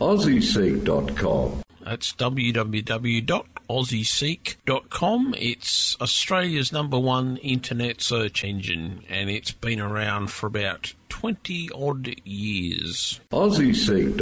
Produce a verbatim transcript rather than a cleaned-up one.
aussie seek dot com. That's w w w dot aussie seek dot com. It's Australia's number one internet search engine, and it's been around for about twenty odd years. aussie seek